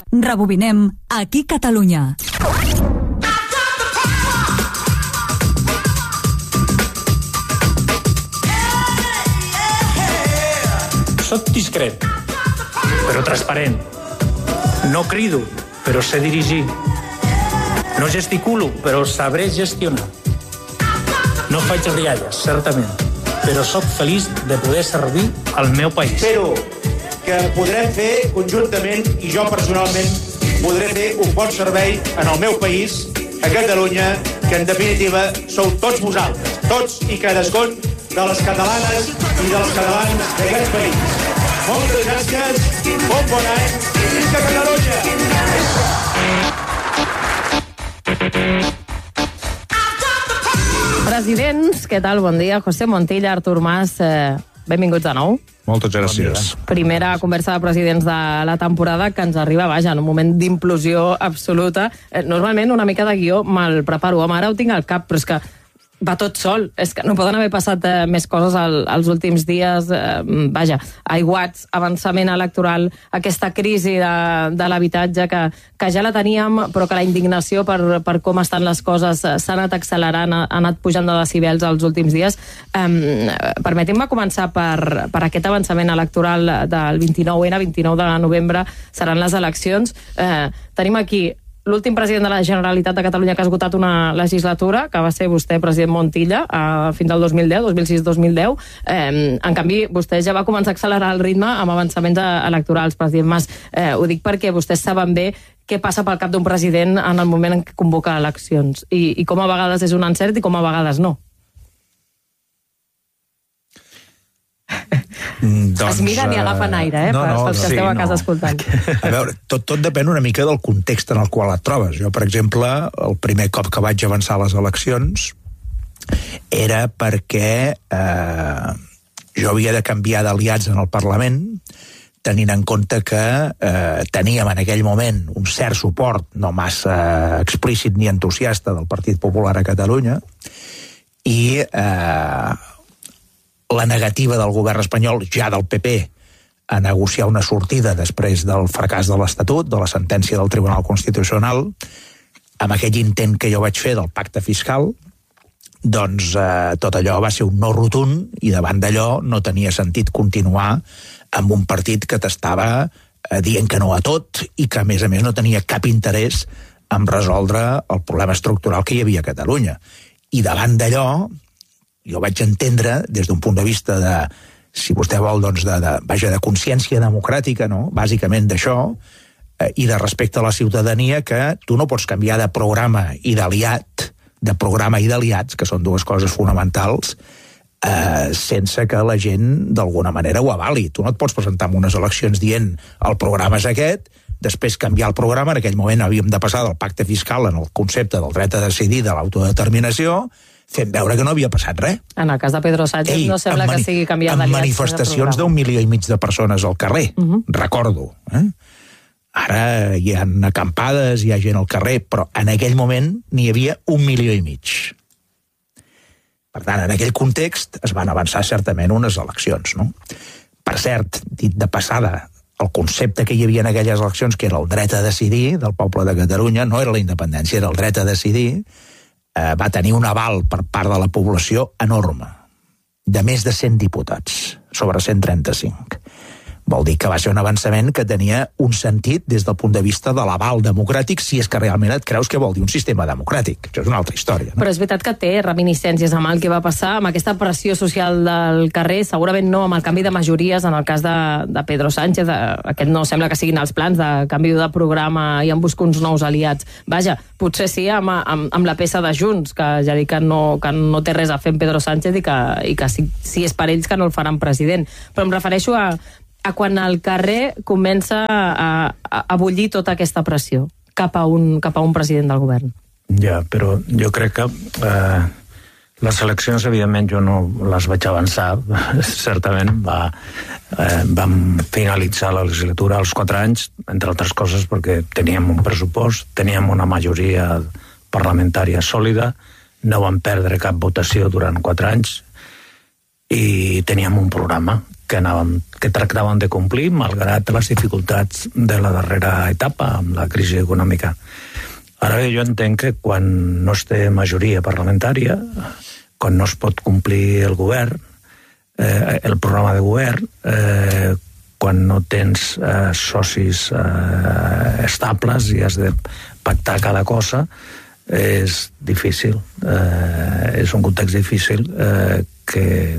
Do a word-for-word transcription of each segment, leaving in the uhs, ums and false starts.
Rebobinem aquí Catalunya. Soc discret, però transparent. No crido, però sé dirigir. No gesticulo, però sabré gestionar. No faig rialles, certament, però sóc feliç de poder servir al meu país. Espero que podrem fer conjuntament, i jo personalment podré fer un bon servei en el meu país, a Catalunya, que en definitiva sou tots vosaltres, tots i cadascun de les catalanes i dels catalans d'aquest país. Moltes gràcies, bon bon any, i visca Catalunya! Presidents, què tal? Bon dia. José Montilla, Artur Mas, eh, benvinguts de nou. Moltes gràcies. Bon Primera conversa de presidents de la temporada que ens arriba, vaja, en un moment d'implosió absoluta. Eh, normalment una mica de guió me'l preparo. Home, ara ho tinc al cap, però és que va tot sol. És que no poden haver passat eh, més coses al, als últims dies. Eh, vaja, aiguats, avançament electoral, aquesta crisi de, de l'habitatge que, que ja la teníem, però que la indignació per, per com estan les coses s'ha anat accelerant, ha anat pujant de decibels els últims dies. Eh, Permetim-me començar per, per aquest avançament electoral del vint-i-nou ena, vint-i-nou de novembre, seran les eleccions. Eh, tenim aquí l'últim president de la Generalitat de Catalunya que ha esgotat una legislatura, que va ser vostè, president Montilla, eh, fins al dos mil deu, dos mil sis dos mil deu. Eh, en canvi, vostè ja va començar a accelerar el ritme amb avançaments electorals, president Mas. Eh, ho dic perquè vostès saben bé què passa pel cap d'un president en el moment en què convoca eleccions i, i com a vegades és un encert i com a vegades no. Doncs, es miren i agafen aire, eh? No, no, pels que sí, esteu a casa no. escoltant. A veure, tot, tot depèn una mica del context en el qual et trobes. Jo, per exemple, el primer cop que vaig avançar a les eleccions era perquè eh, jo havia de canviar d'aliats en el Parlament, tenint en compte que eh, teníem en aquell moment un cert suport, no massa explícit ni entusiasta, del Partit Popular a Catalunya, i eh, la negativa del govern espanyol, ja del P P, a negociar una sortida després del fracàs de l'Estatut, de la sentència del Tribunal Constitucional, amb aquell intent que jo vaig fer del pacte fiscal, doncs eh, tot allò va ser un no rotund i davant d'allò no tenia sentit continuar amb un partit que t'estava eh, dient que no a tot i que, a més a més, no tenia cap interès en resoldre el problema estructural que hi havia a Catalunya. I davant d'allò, jo vaig entendre, des d'un punt de vista de, si vostè vol, doncs de, de, vaja, de consciència democràtica, no? Bàsicament d'això, eh, i de respecte a la ciutadania, que tu no pots canviar de programa i d'aliat, de programa i d'aliats, que són dues coses fonamentals, eh, sense que la gent, d'alguna manera, ho avali. Tu no et pots presentar en unes eleccions dient el programa és aquest, després canviar el programa, en aquell moment havíem de passar del pacte fiscal en el concepte del dret a decidir, de l'autodeterminació, fent veure que no havia passat res. En el cas de Pedro Sánchez Ei, no sembla que sigui canviat d'aliats. Amb manifestacions d'un milió i mig de persones al carrer, uh -huh. recordo. Eh? Ara hi ha acampades, hi ha gent al carrer, però en aquell moment n'hi havia un milió i mig. Per tant, en aquell context es van avançar certament unes eleccions, no? Per cert, dit de passada, el concepte que hi havia en aquelles eleccions, que era el dret a decidir del poble de Catalunya, no era la independència, era el dret a decidir, eh, va tenir un aval per part de la població enorme, de més de cent diputats, sobre cent trenta-cinc. Vol dir que va ser un avançament que tenia un sentit des del punt de vista de l'aval democràtic, si és que realment et creus que vol dir un sistema democràtic. Això és una altra història. No? Però és veritat que té reminiscències amb el que va passar, amb aquesta pressió social del carrer, segurament no amb el canvi de majories en el cas de, de Pedro Sánchez. Aquest no sembla que siguin els plans de canvi de programa i en busca uns nous aliats. Vaja, potser sí amb, amb, amb la peça de Junts, que ja dic que no, que no té res a fer amb Pedro Sánchez i que, i que si, si és per ells que no el faran president. Però em refereixo a a quan el carrer comença a, a, a bullir tota aquesta pressió cap a un, cap a un president del govern. Ja, però jo crec que eh, les eleccions, evidentment, jo no les vaig avançar, certament, va, eh, vam finalitzar la legislatura als quatre anys, entre altres coses perquè teníem un pressupost, teníem una majoria parlamentària sòlida, no vam perdre cap votació durant quatre anys i teníem un programa. que, anàvem, que tractàvem de complir, malgrat les dificultats de la darrera etapa, amb la crisi econòmica. Ara bé, jo entenc que quan no es té majoria parlamentària, quan no es pot complir el govern, eh, el programa de govern, eh, quan no tens eh, socis eh, estables i has de pactar cada cosa, és difícil. Eh, és un context difícil eh, que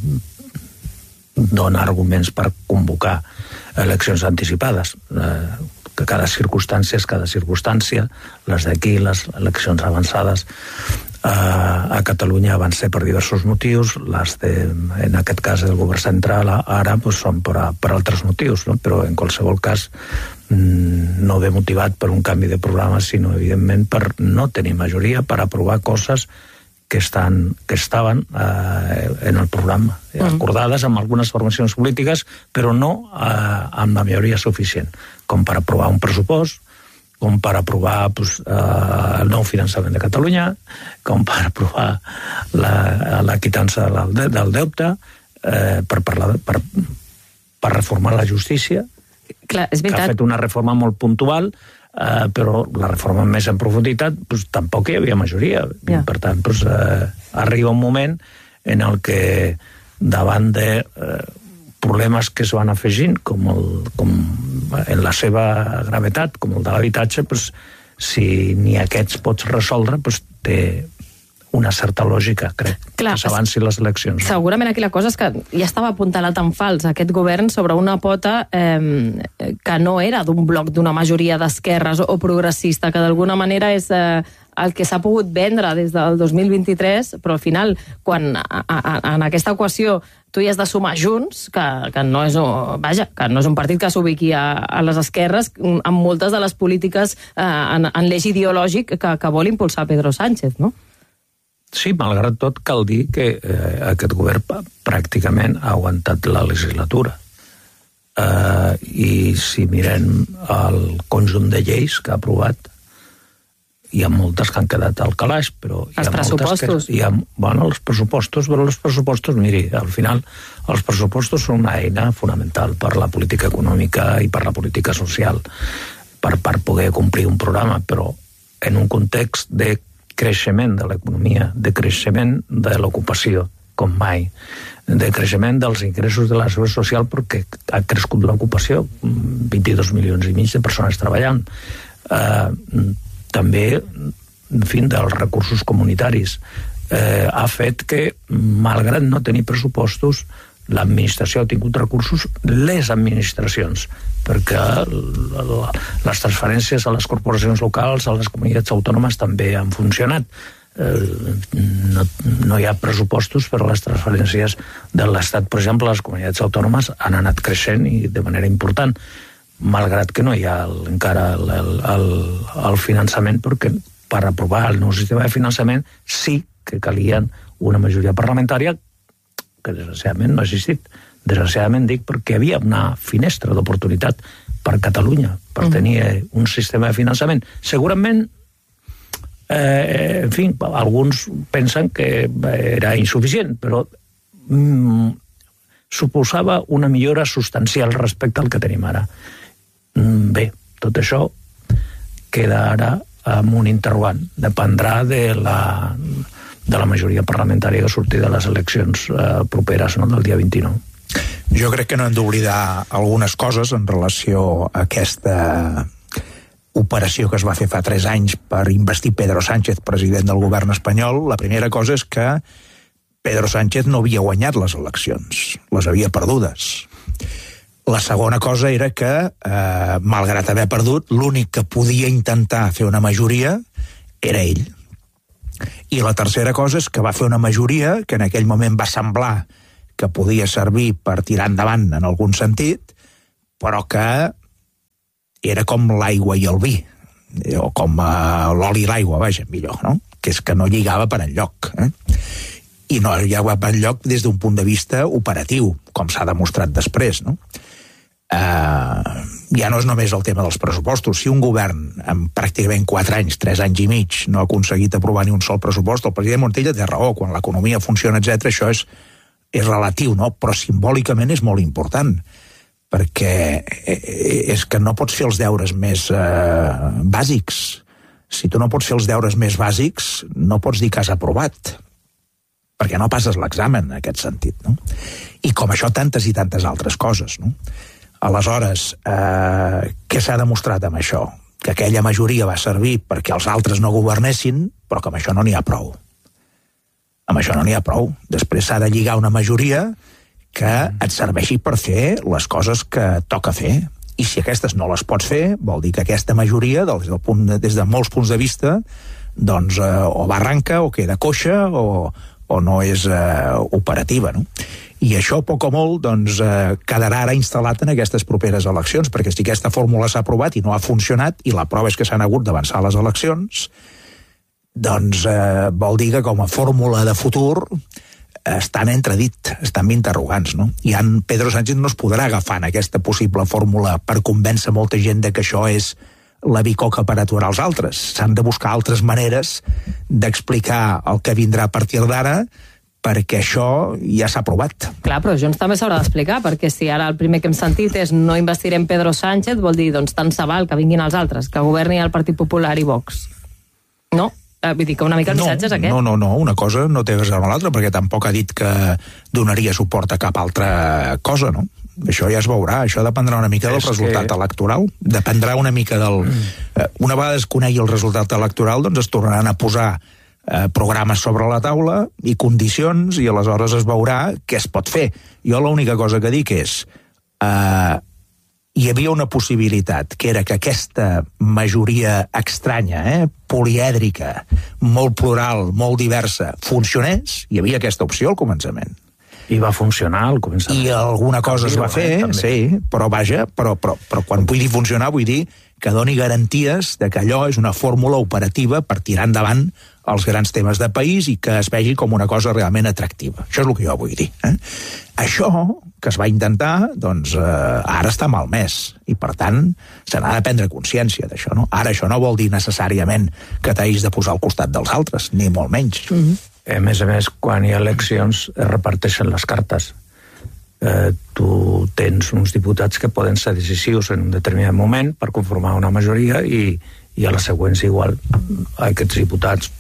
dona arguments per convocar eleccions anticipades. Eh, que cada circumstància és cada circumstància. Les d'aquí, les eleccions avançades eh, a Catalunya van ser per diversos motius, les de, en aquest cas del govern central ara pues, són per, a, per altres motius, no? Però en qualsevol cas mmm, no ve motivat per un canvi de programa, sinó evidentment per no tenir majoria per aprovar coses que, estan, que estaven eh, en el programa, mm. acordades amb algunes formacions polítiques, però no eh, amb la majoria suficient, com per aprovar un pressupost, com per aprovar pues, eh, el nou finançament de Catalunya, com per aprovar la, la quitança del, del deute, eh, per, parlar, per, per reformar la justícia, Clar, és que ha fet una reforma molt puntual, Uh, però la reforma més en profunditat pues, tampoc hi havia majoria. Yeah. Per tant, pues, uh, arriba un moment en el que davant de uh, problemes que es van afegint, com, el, com en la seva gravetat, com el de l'habitatge, pues, si ni aquests pots resoldre, pues, té una certa lògica, crec, Clar, que s'avanci les eleccions. Segurament aquí la cosa és que ja estava apuntalat en fals aquest govern sobre una pota eh, que no era d'un bloc d'una majoria d'esquerres o progressista, que d'alguna manera és eh, el que s'ha pogut vendre des del dos mil vint-i-tres, però al final, quan a, a, en aquesta equació tu hi has de sumar Junts, que, que, no, és, vaja, que no és un partit que s'ubiqui a, a les esquerres, amb moltes de les polítiques eh, en, en l'eix ideològic que, que vol impulsar Pedro Sánchez, no? Sí, malgrat tot, cal dir que eh, aquest govern pràcticament ha aguantat la legislatura. Eh, I si mirem el conjunt de lleis que ha aprovat, hi ha moltes que han quedat al calaix, però... Hi els ha pressupostos. Que, hi ha, bueno, els pressupostos, però els pressupostos, miri, al final, els pressupostos són una eina fonamental per la política econòmica i per la política social, per, per poder complir un programa, però en un context de creixement de l'economia, de creixement de l'ocupació, com mai, de creixement dels ingressos de la seguretat social perquè ha crescut l'ocupació, vint-i-dos milions i mig de persones treballant. Eh, també, en fi, dels recursos comunitaris. Eh, ha fet que, malgrat no tenir pressupostos, l'administració ha tingut recursos, les administracions, perquè les transferències a les corporacions locals, a les comunitats autònomes també han funcionat. No, no hi ha pressupostos, però les transferències de l'Estat, per exemple, a les comunitats autònomes han anat creixent i de manera important, malgrat que no hi ha el, encara el, el, el, el finançament, perquè per aprovar el nou sistema de finançament sí que calien una majoria parlamentària que desgraciadament no ha existit. Desgraciadament dic perquè hi havia una finestra d'oportunitat per Catalunya, per mm. tenir un sistema de finançament. Segurament, eh, en fi, alguns pensen que era insuficient, però mm, suposava una millora substancial respecte al que tenim ara. Mm, bé, tot això queda ara amb un interrogant. Dependrà de la... de la majoria parlamentària que surti de les eleccions eh, properes, no?, del dia vint-i-nou. Jo crec que no hem d'oblidar algunes coses en relació a aquesta operació que es va fer fa tres anys per investir Pedro Sánchez president del govern espanyol. La primera cosa és que Pedro Sánchez no havia guanyat les eleccions, les havia perdudes. La segona cosa era que, eh, malgrat haver perdut, l'únic que podia intentar fer una majoria era ell. I la tercera cosa és que va fer una majoria que en aquell moment va semblar que podia servir per tirar endavant en algun sentit, però que era com l'aigua i el vi, o com uh, l'oli i l'aigua, vaja, millor, no? Que és que no lligava per enlloc. Eh? I no lligava per enlloc des d'un punt de vista operatiu, com s'ha demostrat després, no? Uh, ja no és només el tema dels pressupostos. Si un govern en pràcticament quatre anys, tres anys i mig, no ha aconseguit aprovar ni un sol pressupost, el president Montilla té raó, quan l'economia funciona, etcètera, això és és relatiu, no? Però simbòlicament és molt important, perquè és que no pots fer els deures més eh, bàsics. Si tu no pots fer els deures més bàsics, no pots dir que has aprovat, perquè no passes l'examen, en aquest sentit, no? I com això, tantes i tantes altres coses, no? Aleshores, eh, què s'ha demostrat amb això? Que aquella majoria va servir perquè els altres no governessin, però que amb això no n'hi ha prou. Amb això no n'hi ha prou. Després s'ha de lligar una majoria que et serveixi per fer les coses que toca fer. I si aquestes no les pots fer, vol dir que aquesta majoria, des, del punt de, des de molts punts de vista, doncs eh, o va arranca, o queda coixa, o, o no és eh, operativa, no? I això, poc o molt, doncs, eh, quedarà ara instal·lat en aquestes properes eleccions, perquè si aquesta fórmula s'ha aprovat i no ha funcionat, i la prova és que s'han hagut d'avançar les eleccions, doncs eh, vol dir que com a fórmula de futur estan entredit, estan interrogants, no? I en Pedro Sánchez no es podrà agafar en aquesta possible fórmula per convèncer molta gent de que això és la bicoca per aturar els altres. S'han de buscar altres maneres d'explicar el que vindrà a partir d'ara, perquè això ja s'ha aprovat. Clar, però Junts també s'haurà d'explicar, perquè si ara el primer que hem sentit és no investirem Pedro Sánchez, vol dir, doncs, tant se val que vinguin els altres, que governi el Partit Popular i Vox. No? Eh, vull dir que una mica el missatge no, és aquest. No, no, no, una cosa no té res amb l'altra, perquè tampoc ha dit que donaria suport a cap altra cosa, no? Això ja es veurà, això dependrà una mica del és resultat que... electoral, dependrà una mica del... Mm. Una vegada es conegui el resultat electoral, doncs es tornaran a posar eh, programes sobre la taula i condicions, i aleshores es veurà què es pot fer. Jo l'única cosa que dic és eh, hi havia una possibilitat, que era que aquesta majoria estranya, eh, polièdrica, molt plural, molt diversa, funcionés. Hi havia aquesta opció al començament. I va funcionar al començament. I alguna cosa es va fer, eh, sí, però vaja, però, però, però quan vull dir funcionar, vull dir que doni garanties de que allò és una fórmula operativa per tirar endavant els grans temes de país i que es vegi com una cosa realment atractiva. Això és el que jo vull dir. Eh? Això que es va intentar, doncs eh, ara està malmès, i per tant se n'ha de prendre consciència d'això. No? Ara això no vol dir necessàriament que t'hagis de posar al costat dels altres, ni molt menys. Mm-hmm. A més a més, quan hi ha eleccions es reparteixen les cartes. Eh, tu tens uns diputats que poden ser decisius en un determinat moment per conformar una majoria i, i a la següents igual aquests diputats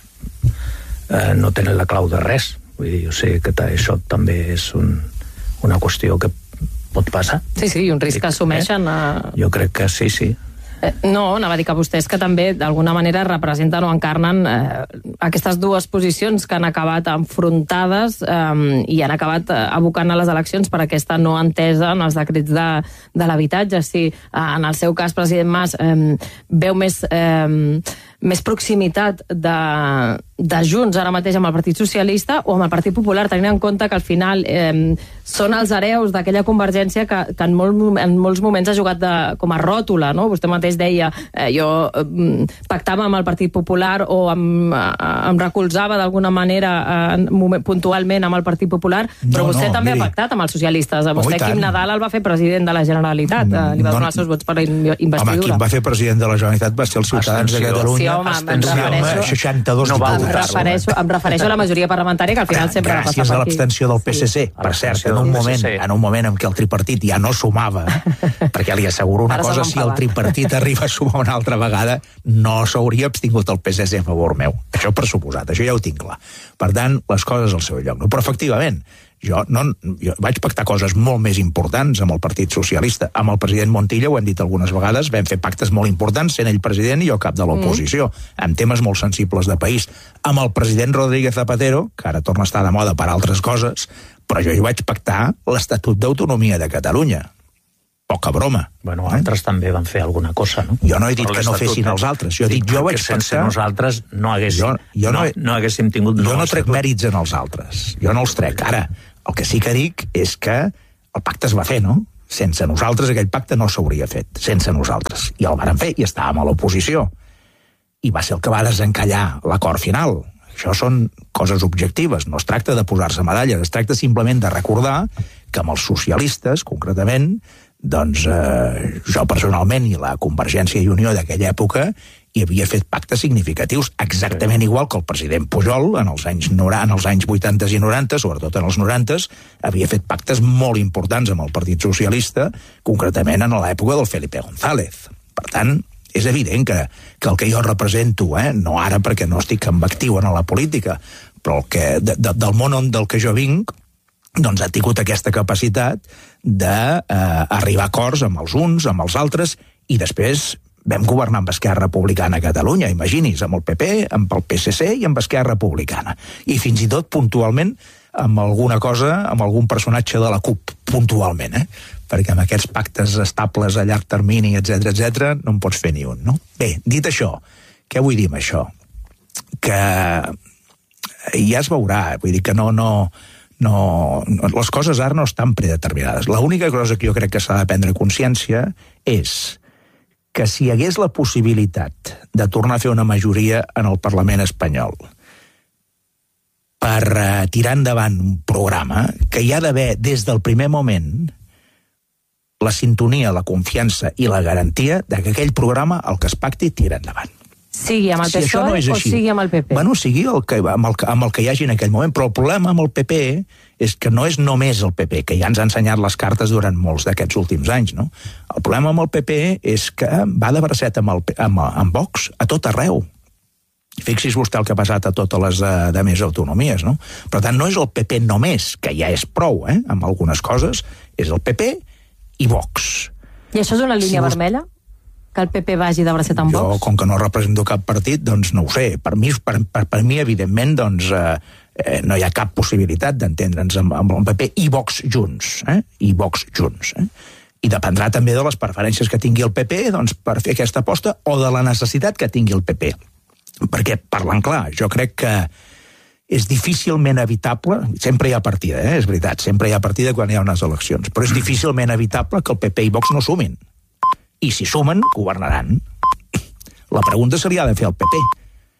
eh, no tenen la clau de res. Vull dir, jo sé que això també és un, una qüestió que pot passar. Sí, sí, un risc que assumeixen. A... Jo crec que sí, sí. No, anava a dir que vostès que també d'alguna manera representen o encarnen eh, aquestes dues posicions que han acabat enfrontades eh, i han acabat abocant a les eleccions per aquesta no entesa en els decrets de, de l'habitatge. Si eh, en el seu cas, president Mas, eh, veu més, eh, més proximitat de, de Junts ara mateix amb el Partit Socialista o amb el Partit Popular, tenint en compte que al final eh, són els hereus d'aquella convergència que, que en, molt, en molts moments ha jugat de, com a ròtula, no? Vostè mateix deia, eh, jo eh, pactava amb el Partit Popular o em, eh, em recolzava d'alguna manera eh, moment, puntualment amb el Partit Popular, però no, vostè no, també miri. ha pactat amb els socialistes. Vostè, oh, Quim Nadal, el va fer president de la Generalitat, eh, li va donar no, els seus vots per la investidura. Home, qui va fer president de la Generalitat va ser els ciutadans de Catalunya. Sí, home, em refereixo, seixanta-dos no em, refereixo, em refereixo a la majoria parlamentària que al final sempre va passar per aquí. Gràcies a l'abstenció del P S C, sí. Per cert, en un, moment, en un moment en què el tripartit ja no sumava, perquè li asseguro una cosa, si el tripartit arriba a sumar una altra vegada, no s'hauria abstingut el P S C a favor meu. Això per suposat, això ja ho tinc clar. Per tant, les coses al seu lloc. Però efectivament, jo, no, jo vaig pactar coses molt més importants amb el Partit Socialista. Amb el president Montilla, ho hem dit algunes vegades, vam fer pactes molt importants, sent ell president i jo cap de l'oposició, mm. en temes molt sensibles de país. Amb el president Rodríguez Zapatero, que ara torna a estar de moda per altres coses, però jo hi vaig pactar l'Estatut d'Autonomia de Catalunya. Poca broma. Bueno, altres eh? també van fer alguna cosa, no? Jo no he dit que no fessin els altres. Jo he dit, jo vaig sense pactar... nosaltres no haguéssim, jo, jo no, no, no haguéssim tingut... Jo no trec mèrits en els altres. Jo no els trec. Ara, el que sí que dic és que el pacte es va fer, no? Sense nosaltres aquell pacte no s'hauria fet. Sense nosaltres. I el varen fer i estàvem a l'oposició. I va ser el que va desencallar l'acord final. Això són coses objectives. No es tracta de posar-se medalles. Es tracta simplement de recordar que amb els socialistes, concretament, Doncs eh, jo personalment i la Convergència i Unió d'aquella època hi havia fet pactes significatius, exactament igual que el president Pujol en els anys, en els anys vuitanta i noranta, sobretot en els noranta, havia fet pactes molt importants amb el Partit Socialista, concretament en l'època del Felipe González. Per tant, és evident que, que el que jo represento, eh, no ara perquè no estic en actiu en la política, però el que, de, de, del món on del que jo vinc, doncs ha tingut aquesta capacitat d'arribar a acords amb els uns, amb els altres, i després vam governar amb Esquerra Republicana a Catalunya, imagini's, amb el P P, amb el P S C i amb Esquerra Republicana. I fins i tot puntualment amb alguna cosa, amb algun personatge de la CUP, puntualment, eh? Perquè amb aquests pactes estables a llarg termini, etcètera, etcètera, no en pots fer ni un, no? Bé, dit això, què vull dir amb això? Que ja es veurà, vull dir que no, no, no, les coses ara no estan predeterminades. L'única cosa que jo crec que s'ha de prendre consciència és que si hi hagués la possibilitat de tornar a fer una majoria en el Parlament espanyol per uh, tirar endavant un programa que hi ha d'haver des del primer moment la sintonia, la confiança i la garantia de que aquell programa, el que es pacti, tira endavant. Sigui amb el si P S O E no o sigui amb el P P. Bueno, sigui el que, amb, el, amb el que hi hagi en aquell moment, però el problema amb el P P és que no és només el P P, que ja ens ha ensenyat les cartes durant molts d'aquests últims anys, no? El problema amb el P P és que va de bracet amb, el, amb, amb Vox a tot arreu. Fixi's vostè el que ha passat a totes les de, de més autonomies, no? Per tant, no és el P P només, que ja és prou, eh, amb algunes coses, és el P P i Vox. I això és una línia si vos... vermella? Que el P P vagi de bracet amb Vox? Jo, com que no represento cap partit, doncs no ho sé. Per mi, per, per, per mi evidentment, doncs, eh, no hi ha cap possibilitat d'entendre'ns amb, amb el P P i Vox junts, eh? I Vox junts, eh? I dependrà també de les preferències que tingui el P P, doncs, per fer aquesta aposta, o de la necessitat que tingui el P P. Perquè, parlant clar, jo crec que és difícilment evitable, sempre hi ha partida, eh? És veritat, sempre hi ha partida quan hi ha unes eleccions, però és difícilment evitable que el P P i Vox no sumin. I si sumen, governaran. La pregunta se li ha de fer al P P.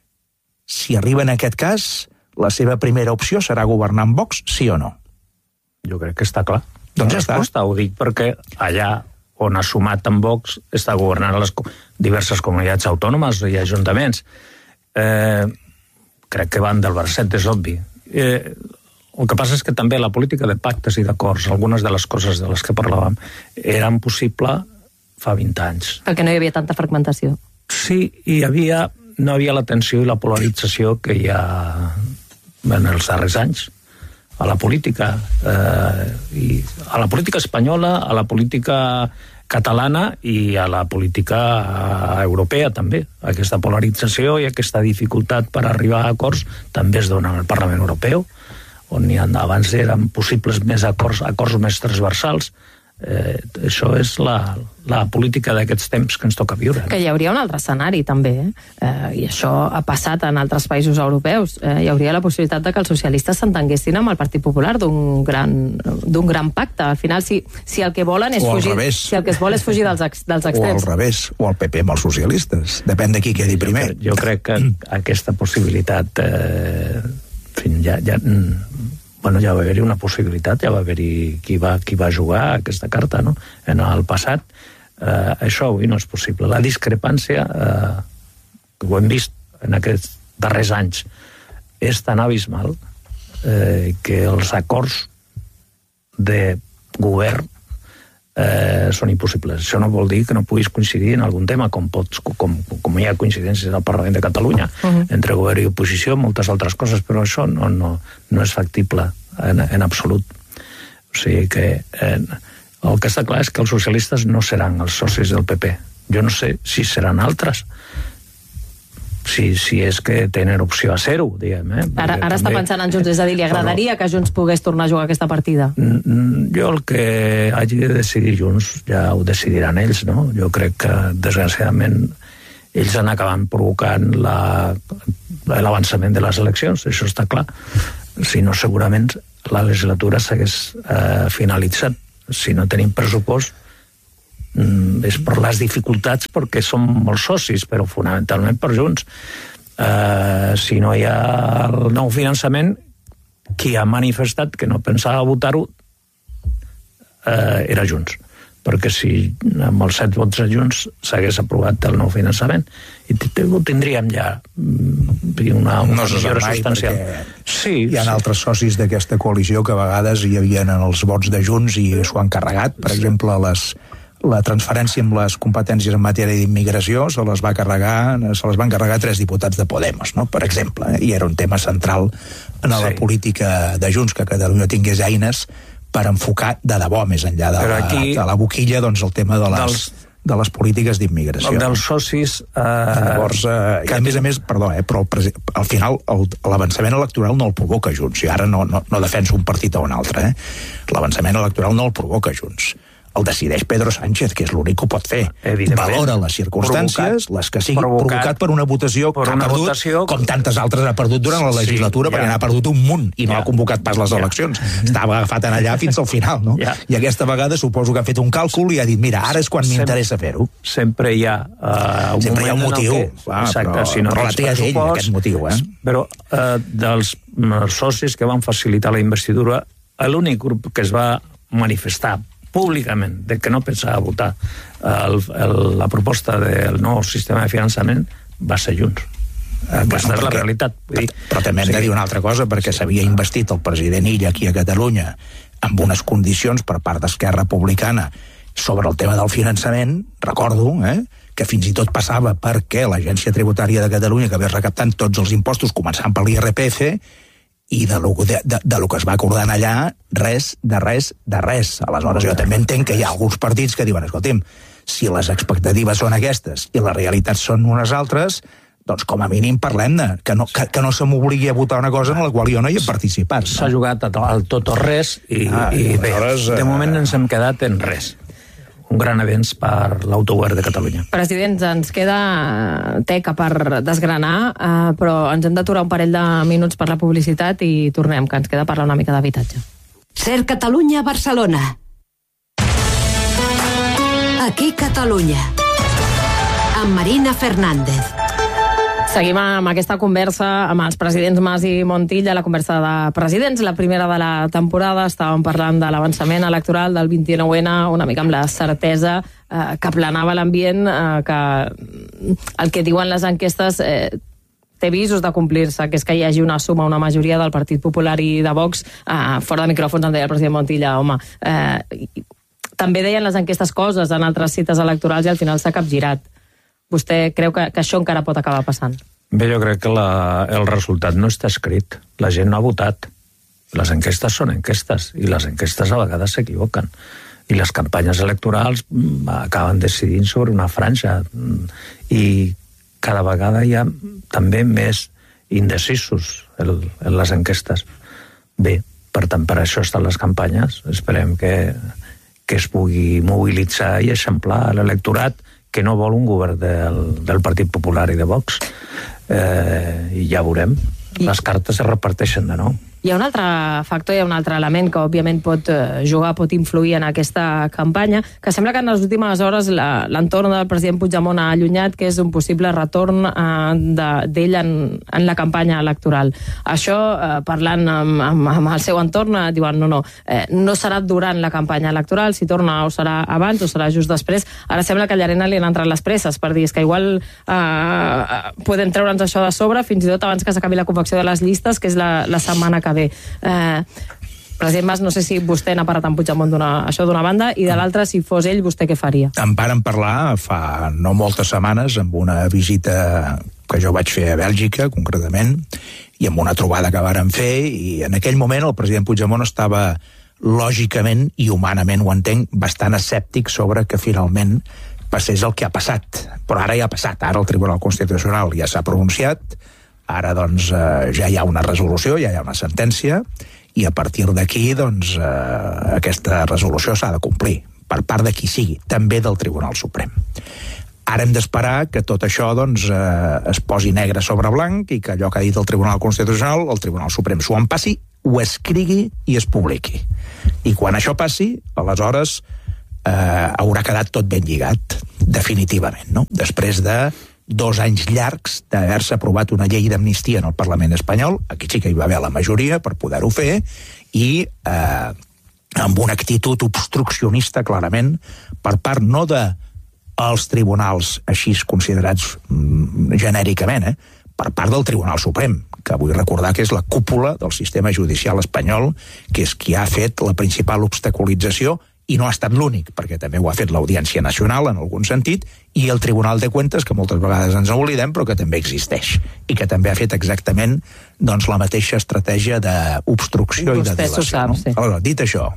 Si arriba en aquest cas, la seva primera opció serà governar amb Vox, sí o no? Jo crec que està clar. Doncs ja està. Ho dic perquè allà on ha sumat amb Vox està governant les diverses comunitats autònomes i ajuntaments. Eh, crec que van del bracet, és obvi. Eh, el que passa és que també la política de pactes i d'acords, algunes de les coses de les que parlàvem, eren possible fa vint anys. Perquè no hi havia tanta fragmentació. Sí, hi havia, no havia la tensió i la polarització que hi ha en els darrers anys a la política, eh, i a la política espanyola, a la política catalana i a la política europea també. Aquesta polarització i aquesta dificultat per arribar a acords també es dona al Parlament Europeu, on hi ha, abans eren possibles més acords, acords més transversals. Eh, això és la, la política d'aquests temps que ens toca viure. Que hi hauria un altre escenari també, eh? Eh, i això ha passat en altres països europeus. Eh, hi hauria la possibilitat de que els socialistes s'entenguessin amb el Partit Popular d'un gran, d'un gran pacte. Al final, si, si el que volen és fugir, si el que es vol és fugir dels, ex, dels extrems. O al revés, o el P P amb els socialistes. Depèn de qui quedi primer. Jo, jo crec que aquesta possibilitat eh, fin, ja, ja bueno, ja va haver-hi una possibilitat, ja va haver-hi qui va, qui va jugar aquesta carta, no? En el passat, eh, això avui no és possible. La discrepància, eh, ho hem vist en aquests darrers anys, és tan abismal eh, que els acords de govern eh, són impossibles. Això no vol dir que no puguis coincidir en algun tema, com, pots, com, com hi ha coincidències al Parlament de Catalunya, uh-huh. entre govern i oposició, moltes altres coses, però això no, no, no és factible en, en absolut. O sigui que eh, el que està clar és que els socialistes no seran els socis del P P. Jo no sé si seran altres, si, si és que tenen opció a ser-ho, diguem. Eh? Ara, ara també està pensant en Junts, és a dir, li agradaria però, que Junts pogués tornar a jugar aquesta partida? Jo el que hagi de decidir Junts ja ho decidiran ells, no? Jo crec que, desgraciadament, ells han acabat provocant la, l'avançament de les eleccions, això està clar. Si no, segurament la legislatura s'hagués eh, finalitzat. Si no tenim pressupost, és per les dificultats perquè som molts socis, però fonamentalment per Junts. Eh, si no hi ha el nou finançament, qui ha manifestat que no pensava votar-ho eh, era Junts. perquè si amb els set vots de Junts s'hagués aprovat el nou finançament i ho tindríem ja una, una no millora substancial. Sí, hi ha sí. altres socis d'aquesta coalició que a vegades hi havien en els vots de Junts i s'ho han carregat. Per sí. exemple, les, la transferència amb les competències en matèria d'immigració se les va carregar, se les van carregar tres diputats de Podemos, no? Per exemple, eh? I era un tema central en la sí. política de Junts, que Catalunya tingués eines per enfocar de debò més enllà de, aquí, la, de la boquilla, doncs el tema de les, dels, de les polítiques d'immigració. Dels socis... Eh, Llavors, eh, que... a més a més, perdó, eh, però el, al final l'avançament electoral no el provoca Junts, i ara no, no, no defenso un partit o un altre, eh? L'avançament electoral no el provoca Junts. El decideix Pedro Sánchez, que és l'únic que ho pot fer. Valora les circumstàncies, provocat, les que sigui, provocat, provocat per una votació per que ha perdut, votació... com tantes altres ha perdut durant la legislatura, sí, perquè ja. n'ha perdut un munt i no ja. ha convocat pas les eleccions. Ja. Estava agafat en allà fins al final, no? Ja. I aquesta vegada suposo que ha fet un càlcul i ha dit, mira, ara és quan m'interessa fer-ho. Sempre hi ha uh, un Sempre hi ha un motiu, que... ah, Exacte, però, si no però la té ell, aquest motiu. Eh? Però uh, dels socis que van facilitar la investidura, l'únic grup que es va manifestar públicament de que no pensava votar el, el, la proposta del nou sistema de finançament va ser Junts. Aquesta bueno, és la realitat. Vull dir, però també hem sí, de dir una altra cosa, perquè s'havia sí. investit el president Illa aquí a Catalunya amb unes condicions per part d'Esquerra Republicana sobre el tema del finançament, recordo, eh, que fins i tot passava perquè l'Agència Tributària de Catalunya, que ve recaptant tots els impostos, començant per l'I R P F, i de lo, de, de, de lo que es va acordar allà, res, de res, de res. Aleshores, jo també entenc que hi ha alguns partits que diuen, escolta'm, si les expectatives són aquestes i les realitats són unes altres, doncs com a mínim parlem-ne, que no, que, que no se m'obligui a votar una cosa en la qual jo no hi he participat. No? S'ha jugat al tot o res i, ah, i bé, aleshores, de moment ens hem quedat en res. Un gran avenç per l'autogovern de Catalunya. President, ens queda teca per desgranar, eh, però ens hem d'aturar un parell de minuts per la publicitat i tornem, que ens queda parlar una mica d'habitatge. Ser Catalunya, Barcelona. Aquí Catalunya. Amb Marina Fernández. Seguim amb aquesta conversa amb els presidents Mas i Montilla, la conversa de presidents, la primera de la temporada. Estàvem parlant de l'avançament electoral del vint-i-nou ene, una mica amb la certesa eh, que planava l'ambient, eh, que el que diuen les enquestes eh, té visos de complir-se, que és que hi hagi una suma, una majoria del Partit Popular i de Vox. Eh, fora de micròfons em deia el president Montilla, home, eh, també deien les enquestes coses en altres cites electorals i al final s'ha capgirat. Vostè creu que, que això encara pot acabar passant? Bé, jo crec que la, el resultat no està escrit. La gent no ha votat. Les enquestes són enquestes, i les enquestes a vegades s'equivoquen. I les campanyes electorals acaben decidint sobre una franja. I cada vegada hi ha també més indecisos en, en les enquestes. Bé, per tant, per això estan les campanyes. Esperem que, que es pugui mobilitzar i eixamplar l'electorat que no vol un govern del, del Partit Popular i de Vox. Eh, I ja veurem. I... Les cartes es reparteixen de nou. Hi ha un altre factor, hi ha un altre element que òbviament pot jugar, pot influir en aquesta campanya, que sembla que en les últimes hores l'entorn del president Puigdemont ha allunyat, que és un possible retorn eh, d'ell en, en la campanya electoral. Això, eh, parlant amb, amb, amb el seu entorn, eh, diuen no, no, eh, no serà durant la campanya electoral, si torna o serà abans o serà just després. Ara sembla que a Llarena li han entrat les presses per dir que igual eh, podem treure'ns això de sobre, fins i tot abans que s'acabi la confecció de les llistes, que és la, la setmana que ve. Eh, president Mas, no sé si vostè n'ha parlat amb Puigdemont d'una, això d'una banda, i de l'altra, si fos ell, vostè què faria? En vàrem parlar fa no moltes setmanes amb una visita que jo vaig fer a Bèlgica, concretament, i amb una trobada que vàrem fer, i en aquell moment el president Puigdemont estava lògicament i humanament, ho entenc, bastant escèptic sobre que finalment passés el que ha passat. Però ara ja ha passat, ara el Tribunal Constitucional ja s'ha pronunciat. Ara, doncs, eh, ja hi ha una resolució, ja hi ha una sentència, i a partir d'aquí, doncs, eh, aquesta resolució s'ha de complir, per part de qui sigui, també del Tribunal Suprem. Ara hem d'esperar que tot això, doncs, eh, es posi negre sobre blanc i que allò que ha dit el Tribunal Constitucional, el Tribunal Suprem s'ho empassi, ho escrigui i es publiqui. I quan això passi, aleshores, eh, haurà quedat tot ben lligat, definitivament, no? Després de dos anys llargs d'haver-se aprovat una llei d'amnistia en el Parlament espanyol, aquí sí que hi va haver la majoria per poder-ho fer, i eh, amb una actitud obstruccionista, clarament, per part no de els tribunals així considerats mm, genèricament, eh? per part del Tribunal Suprem, que vull recordar que és la cúpula del sistema judicial espanyol, que és qui ha fet la principal obstaculització, i no ha estat l'únic, perquè també ho ha fet l'Audiència Nacional, en algun sentit, i el Tribunal de Cuentas, que moltes vegades ens oblidem, però que també existeix, i que també ha fet exactament doncs, la mateixa estratègia d'obstrucció i de dilació. Sap, no? sí. Aleshores, dit això,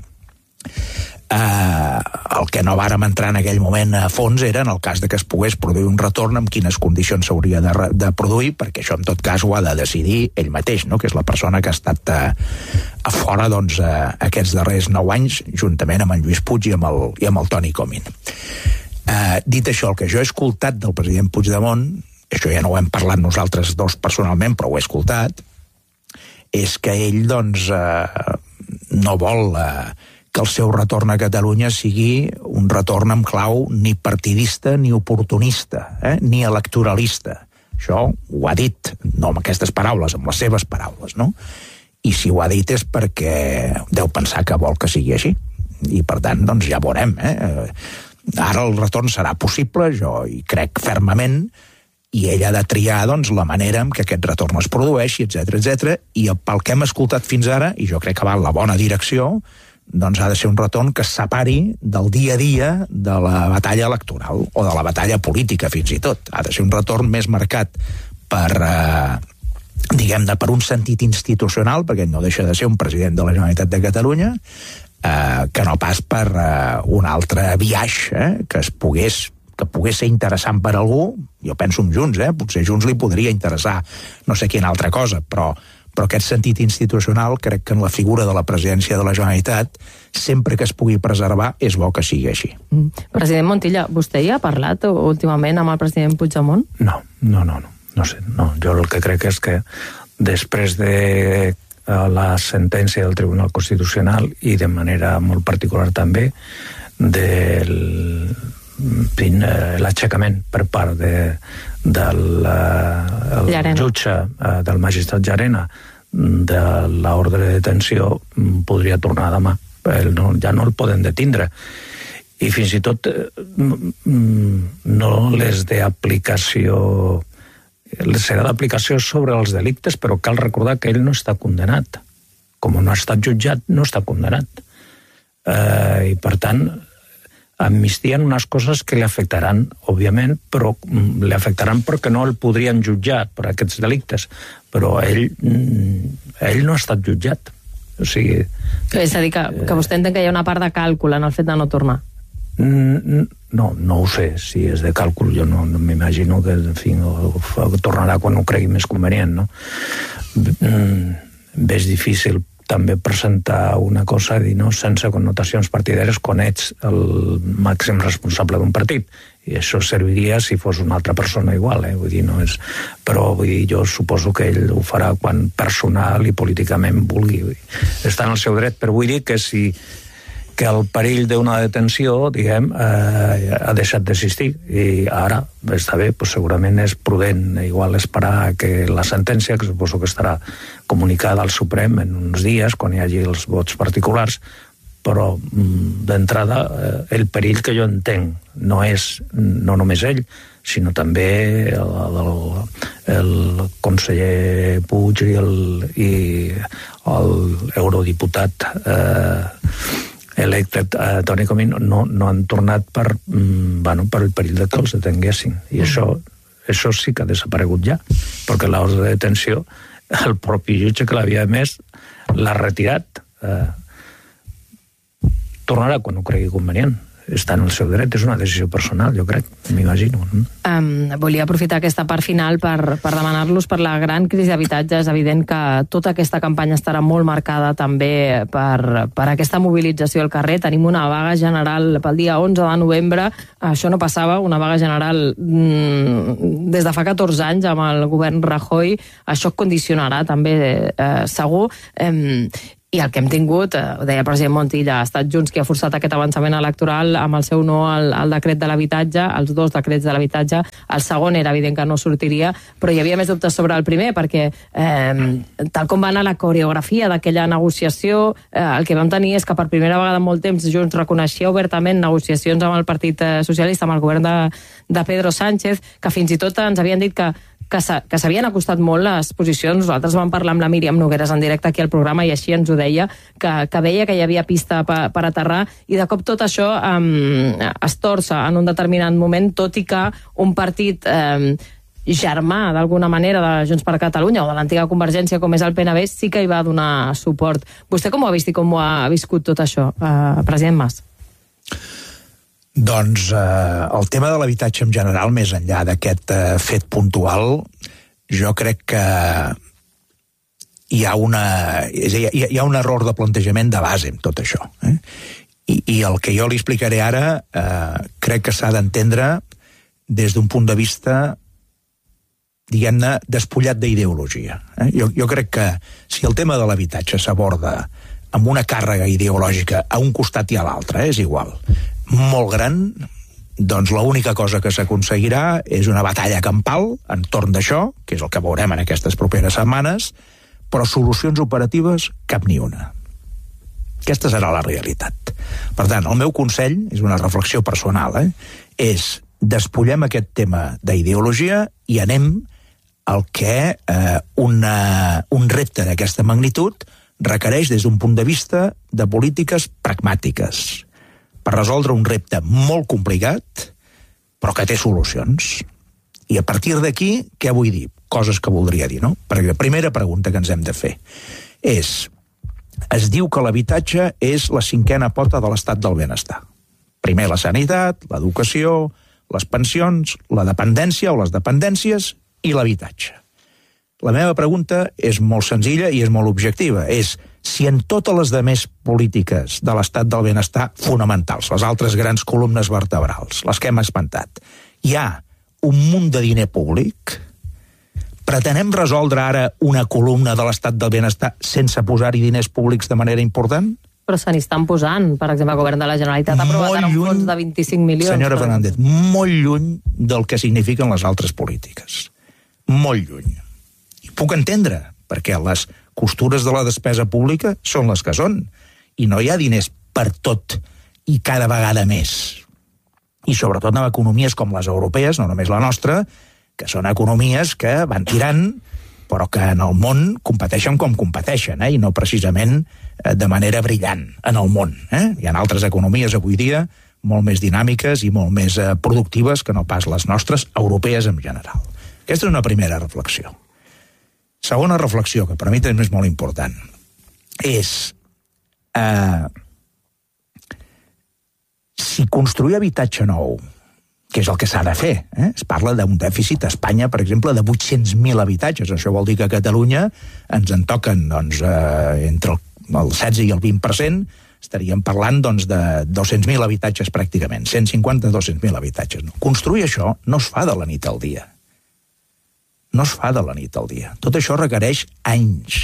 Uh, el que no vàrem entrar en aquell moment a fons era en el cas de que es pogués produir un retorn, amb quines condicions s'hauria de, de produir, perquè això en tot cas ho ha de decidir ell mateix, no? Que és la persona que ha estat uh, a fora doncs, uh, aquests darrers nou anys, juntament amb en Lluís Puig i amb el, i amb el Toni Comín. Uh, dit això, el que jo he escoltat del president Puigdemont, això ja no ho hem parlat nosaltres dos personalment, però ho he escoltat, és que ell doncs, uh, no vol... Uh, que el seu retorn a Catalunya sigui un retorn amb clau ni partidista ni oportunista, eh? ni electoralista. Això ho ha dit, no amb aquestes paraules, amb les seves paraules, no? I si ho ha dit és perquè deu pensar que vol que sigui així. I per tant, doncs ja veurem, eh? Ara el retorn serà possible, jo hi crec fermament, i ell ha de triar doncs, la manera en què aquest retorn es produeixi, etcètera, etcètera, i pel que hem escoltat fins ara, i jo crec que va en la bona direcció, doncs ha de ser un retorn que es separi del dia a dia de la batalla electoral o de la batalla política, fins i tot. Ha de ser un retorn més marcat per, eh, diguem-ne, per un sentit institucional, perquè no deixa de ser un president de la Generalitat de Catalunya, eh, que no pas per eh, un altre viatge eh, que es pogués que pogués ser interessant per algú. Jo penso en Junts, eh? Potser Junts li podria interessar no sé quina altra cosa, però però aquest sentit institucional crec que en la figura de la presidència de la Generalitat, sempre que es pugui preservar, és bo que sigui així. Mm. President Montilla, vostè ja ha parlat últimament amb el president Puigdemont? No, no, no, no, no sé. No. Jo el que crec és que després de la sentència del Tribunal Constitucional i de manera molt particular també del l'aixecament per part de, del el jutge, del magistrat Llarena, de l'ordre de detenció, podria tornar demà. El no, ja no el poden detindre. I fins i tot no les d'aplicació, serà d'aplicació sobre els delictes, però cal recordar que ell no està condenat. Com no ha estat jutjat, no està condenat. Eh, I per tant, amnistien unes coses que li afectaran, òbviament, però li afectaran perquè no el podrien jutjar per aquests delictes. Però ell, ell no ha estat jutjat. O sigui... És a dir, que, que vostè entén que hi ha una part de càlcul en el fet de no tornar? No, no ho sé, si és de càlcul. Jo no, no m'imagino que, en fi, tornarà quan ho cregui més convenient, no? És difícil també presentar una cosa dir, no, sense connotacions partidaires quan ets el màxim responsable d'un partit. I això serviria si fos una altra persona igual, eh? Vull dir, no és... Però vull dir, jo suposo que ell ho farà quan personal i políticament vulgui. Està en el seu dret, però vull dir que si que el perill d'una detenció, diguem, eh, ha deixat d'existir. I ara, està bé, doncs segurament és prudent igual esperar que la sentència, que suposo que estarà comunicada al Suprem en uns dies, quan hi hagi els vots particulars, però d'entrada el perill que jo entenc no és no només ell, sinó també el, el, el conseller Puig i el, i el eurodiputat eh, electe eh, Toni Comín no, no han tornat per, bueno, per el perill de que els detenguessin. I això, això sí que ha desaparegut ja, perquè l'ordre de detenció, el propi jutge que l'havia emès l'ha retirat. Eh, tornarà quan ho cregui convenient. Està en el seu dret, és una decisió personal, jo crec, m'imagino. Um, volia aprofitar aquesta part final per, per demanar-los per la gran crisi d'habitatge. És evident que tota aquesta campanya estarà molt marcada també per, per aquesta mobilització al carrer. Tenim una vaga general pel dia onze de novembre. Això no passava, una vaga general mmm, des de fa catorze anys amb el govern Rajoy. Això condicionarà també, eh, segur. Eh, I el que hem tingut, eh, ho deia el president Montilla, ha estat Junts qui ha forçat aquest avançament electoral amb el seu no al, al decret de l'habitatge, els dos decrets de l'habitatge. El segon era evident que no sortiria, però hi havia més dubtes sobre el primer, perquè eh, tal com va anar la coreografia d'aquella negociació, eh, el que vam tenir és que per primera vegada en molt temps Junts reconeixia obertament negociacions amb el Partit Socialista, amb el govern de, de Pedro Sánchez, que fins i tot ens havien dit que que s'havien acostat molt les posicions. Nosaltres vam parlar amb la Míriam Nogueres en directe aquí al programa i així ens ho deia, que, que veia que hi havia pista per, per aterrar, i de cop tot això um, es torça en un determinat moment, tot i que un partit um, germà, d'alguna manera, de Junts per Catalunya o de l'antiga Convergència, com és el P N B, sí que hi va donar suport. Vostè com ho ha vist i com ho ha viscut tot això, uh, president Mas? Doncs eh, el tema de l'habitatge en general, més enllà d'aquest eh, fet puntual, jo crec que hi ha, una, és a dir, hi ha un error de plantejament de base en tot això. Eh? I, I el que jo li explicaré ara eh, crec que s'ha d'entendre des d'un punt de vista, diguem-ne, despullat d'ideologia. Eh? Jo, jo crec que si el tema de l'habitatge s'aborda amb una càrrega ideològica a un costat i a l'altre, eh? és igual, molt gran, doncs l'única cosa que s'aconseguirà és una batalla campal entorn d'això, que és el que veurem en aquestes properes setmanes, però solucions operatives cap ni una. Aquesta serà la realitat. Per tant, el meu consell, és una reflexió personal, eh, és despullem aquest tema d'ideologia i anem al que eh, una, un repte d'aquesta magnitud requereix des d'un punt de vista de polítiques pragmàtiques, per resoldre un repte molt complicat, però que té solucions. I a partir d'aquí, què vull dir? Coses que voldria dir, no? Perquè la primera pregunta que ens hem de fer és, es diu que l'habitatge és la cinquena pota de l'estat del benestar. Primer la sanitat, l'educació, les pensions, la dependència o les dependències i l'habitatge. La meva pregunta és molt senzilla i és molt objectiva. És si en totes les demés polítiques de l'estat del benestar fonamentals, les altres grans columnes vertebrals, les que hem espantat, hi ha un munt de diner públic, pretenem resoldre ara una columna de l'estat del benestar sense posar-hi diners públics de manera important? Però se n'hi estan posant. Per exemple, el govern de la Generalitat ha aprovat ara un fons de vint-i-cinc milions. Senyora Fernández, molt lluny del que signifiquen les altres polítiques. Molt lluny. I puc entendre, perquè les costures de la despesa pública són les que són, i no hi ha diners per tot i cada vegada més. I sobretot en economies com les europees, no només la nostra, que són economies que van tirant, però que en el món competeixen com competeixen, eh? I no precisament de manera brillant en el món. Eh? Hi ha altres economies avui dia molt més dinàmiques i molt més eh, productives que no pas les nostres, europees en general. Aquesta és una primera reflexió. Segona reflexió, que per a mi també és molt important, és eh, si construir habitatge nou, que és el que s'ha de fer, eh? Es parla d'un dèficit a Espanya, per exemple, de vuit-cents mil habitatges. Això vol dir que a Catalunya ens en toquen doncs, eh, entre el, el setze i el vint per cent, estaríem parlant doncs, de dos-cents mil habitatges pràcticament, cent cinquanta a dos-cents mil habitatges. No? Construir això no es fa de la nit al dia. No es fa de la nit al dia. Tot això requereix anys.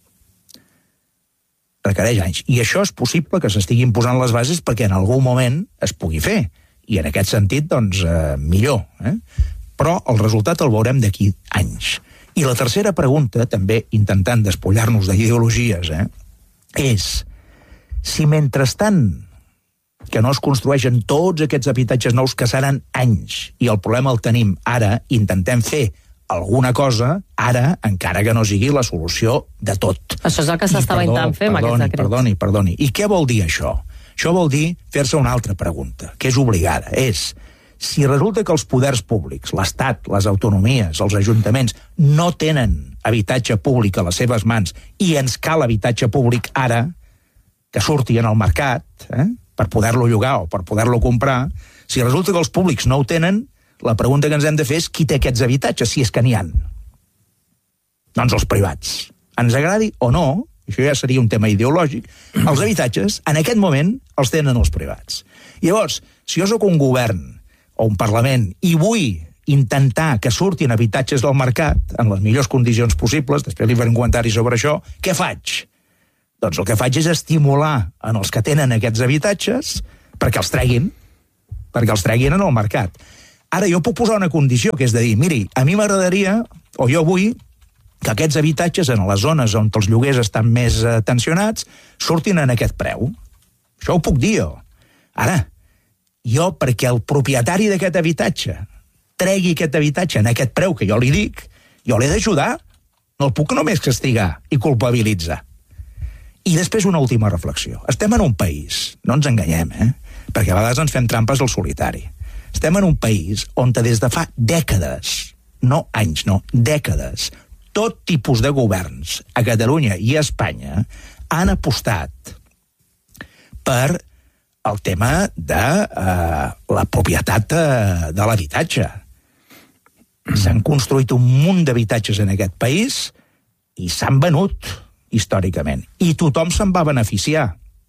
Requereix anys. I això és possible que s'estiguin posant les bases perquè en algun moment es pugui fer. I en aquest sentit, doncs, eh, millor. Eh? Però el resultat el veurem d'aquí anys. I la tercera pregunta, també intentant despullar-nos d'ideologies, eh, és si mentrestant que no es construeixen tots aquests habitatges nous que seran anys, i el problema el tenim ara, intentem fer alguna cosa, ara, encara que no sigui la solució de tot. Això és el que s'estava intentant fer amb aquests decrets. Perdoni, perdoni. I què vol dir això? Això vol dir fer-se una altra pregunta, que és obligada. És, si resulta que els poders públics, l'Estat, les autonomies, els ajuntaments, no tenen habitatge públic a les seves mans i ens cal habitatge públic ara, que surti en el mercat, eh, per poder-lo llogar o per poder-lo comprar, si resulta que els públics no ho tenen, la pregunta que ens hem de fer és qui té aquests habitatges, si és que n'hi ha. Doncs els privats. Ens agradi o no, això ja seria un tema ideològic, els habitatges, en aquest moment, els tenen els privats. Llavors, si jo sóc un govern o un Parlament i vull intentar que surtin habitatges del mercat en les millors condicions possibles, després li faré un comentari sobre això, què faig? Doncs el que faig és estimular en els que tenen aquests habitatges perquè els treguin, perquè els treguin en el mercat. Ara jo puc posar una condició, que és de dir, miri, a mi m'agradaria, o jo vull, que aquests habitatges en les zones on els lloguers estan més tensionats surtin en aquest preu. Això ho puc dir jo. Ara, jo, perquè el propietari d'aquest habitatge tregui aquest habitatge en aquest preu que jo li dic, jo l'he d'ajudar, no el puc només castigar i culpabilitzar. I després una última reflexió. Estem en un país, no ens enganyem, eh? Perquè a vegades ens fem trampes al solitari. Estem en un país on des de fa dècades, no anys, no, dècades, tot tipus de governs a Catalunya i a Espanya han apostat per el tema de eh, la propietat de, de l'habitatge. S'han construït un munt d'habitatges en aquest país i s'han venut històricament. I tothom se'n va beneficiar.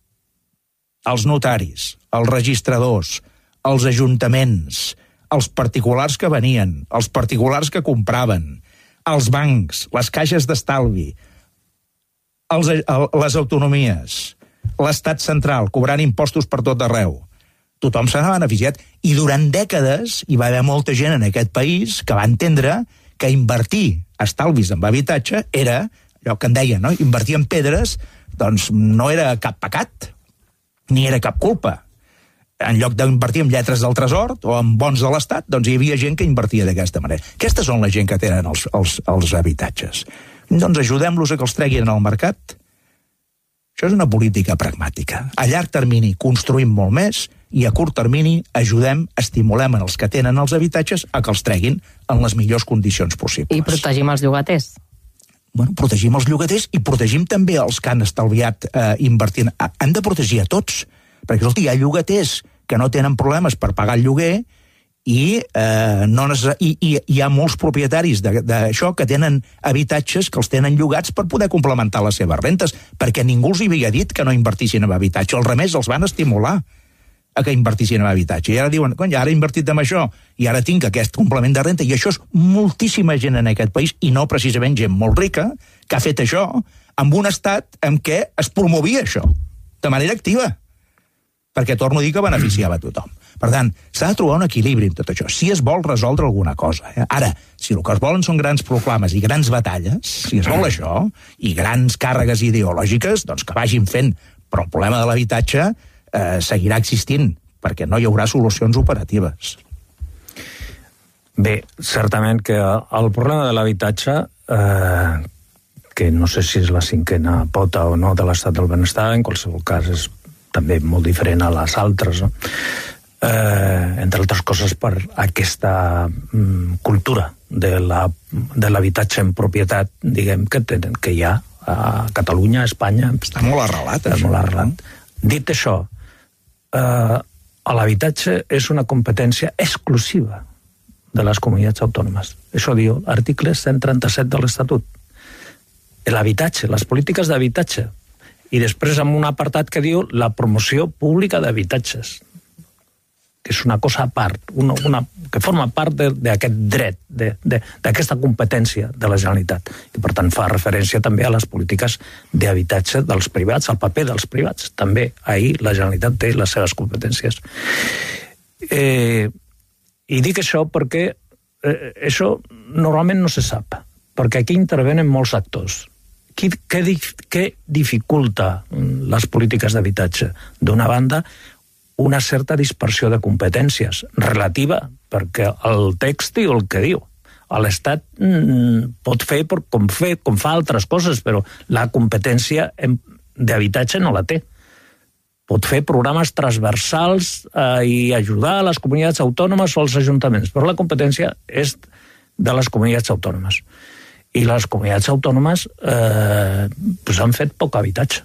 Els notaris, els registradors, els ajuntaments, els particulars que venien, els particulars que compraven, els bancs, les caixes d'estalvi, els, el, les autonomies, l'estat central, cobrant impostos per tot arreu. Tothom se n'ha beneficiat. I durant dècades hi va haver molta gent en aquest país que va entendre que invertir estalvis en habitatge era, allò que en deien, no? Invertir en pedres, doncs no era cap pecat, ni era cap culpa. En lloc d'invertir en lletres del tresor o en bons de l'Estat, doncs hi havia gent que invertia d'aquesta manera. Aquestes són la gent que tenen els, els, els habitatges. Doncs ajudem-los a que els treguin al mercat. Això és una política pragmàtica. A llarg termini construïm molt més i a curt termini ajudem, estimulem en els que tenen els habitatges a que els treguin en les millors condicions possibles. I protegim els llogaters. Bueno, protegim els llogaters i protegim també els que han estalviat eh, invertint. Han de protegir a tots, perquè escolti, hi ha llogaters que no tenen problemes per pagar el lloguer i, eh, no necess... I, i hi ha molts propietaris d'això que tenen habitatges que els tenen llogats per poder complementar les seves rentes, perquè ningú els havia dit que no invertissin en habitatge, al revés, els van estimular a que invertissin en habitatge. I ara diuen, cony, ara he invertit en això, i ara tinc aquest complement de renta, i això és moltíssima gent en aquest país, i no precisament gent molt rica, que ha fet això, amb un estat en què es promovia això, de manera activa, perquè torno a dir que beneficiava a tothom. Per tant, s'ha de trobar un equilibri en tot això, si es vol resoldre alguna cosa. Eh? Ara, si el que es volen són grans proclames i grans batalles, si es vol això, i grans càrregues ideològiques, doncs que vagin fent, però el problema de l'habitatge eh, seguirà existint, perquè no hi haurà solucions operatives. Bé, certament que el problema de l'habitatge, eh, que no sé si és la cinquena pota o no de l'estat del benestar, en qualsevol cas és també molt diferent a les altres, no? Eh, entre altres coses per aquesta mm, cultura de la, de l'habitatge en propietat, diguem, que, tenen, que hi ha a Catalunya, a Espanya. Està molt arrelat, està molt arrelat. Dit això, eh, l'habitatge és una competència exclusiva de les comunitats autònomes. Això diu l'article cent trenta-set de l'Estatut. L'habitatge, les polítiques d'habitatge, i després amb un apartat que diu la promoció pública d'habitatges, que és una cosa a part, una, una, que forma part d'aquest dret, d'aquesta competència de la Generalitat. I per tant fa referència també a les polítiques d'habitatge dels privats, al paper dels privats. També ahir la Generalitat té les seves competències. Eh, I dic això perquè eh, això normalment no se sap, perquè aquí intervenen molts actors. Què, què dificulta les polítiques d'habitatge? D'una banda, una certa dispersió de competències relativa, perquè el text diu el que diu. L'Estat mm, pot fer com, fer com fa altres coses, però la competència d'habitatge no la té. Pot fer programes transversals eh, i ajudar a les comunitats autònomes o als ajuntaments, però la competència és de les comunitats autònomes. I les comunitats autònomes eh, pues han fet poc habitatge.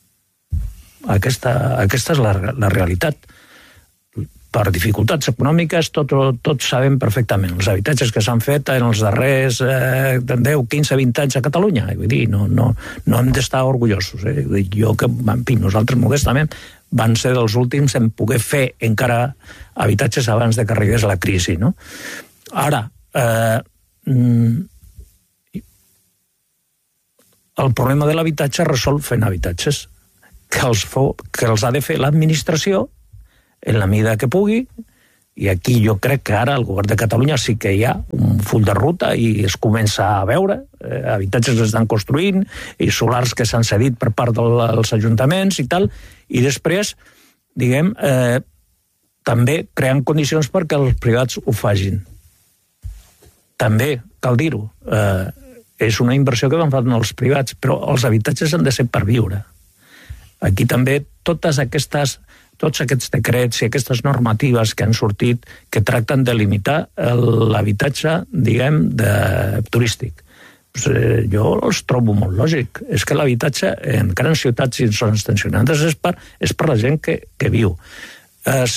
Aquesta, aquesta és la, la realitat. Per dificultats econòmiques, tot, tots sabem perfectament. Els habitatges que s'han fet en els darrers eh, deu, quinze, vint anys a Catalunya, vull dir, no, no, no hem d'estar orgullosos. Eh? Jo que, en fi, nosaltres modestament van ser dels últims en poder fer encara habitatges abans de que arribés la crisi, no? Ara, eh, el problema de l'habitatge es resol fent habitatges, que els, fo, que els ha de fer l'administració en la mida que pugui, i aquí jo crec que ara el govern de Catalunya sí que hi ha un full de ruta i es comença a veure, eh, habitatges s'estan construint i solars que s'han cedit per part dels ajuntaments i tal, i després, diguem, eh, també creant condicions perquè els privats ho facin. També, cal dir-ho, eh, és una inversió que van fer els privats, però els habitatges han de ser per viure. Aquí també totes aquestes, tots aquests decrets i aquestes normatives que han sortit que tracten de limitar l'habitatge, diguem, de turístic. Pues, eh, jo els trobo molt lògic. És que l'habitatge en grans ciutats i en zones tensionades és per, és per la gent que, que viu. Eh,